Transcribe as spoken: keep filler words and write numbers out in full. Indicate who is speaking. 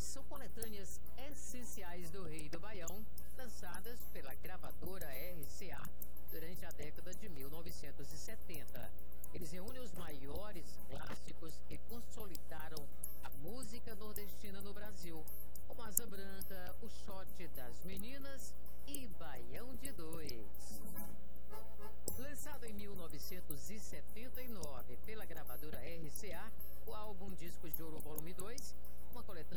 Speaker 1: são coletâneas essenciais do Rei do Baião, lançadas pela gravadora R C A durante a década de mil novecentos e setenta. Eles reúnem os maiores clássicos que consolidaram a música nordestina no Brasil, como Asa Branca, O Shot das Meninas e Baião de Dois. Lançado em mil novecentos e setenta e nove pela gravadora R C A, o álbum Discos de Ouro Volume dois, uma coletânea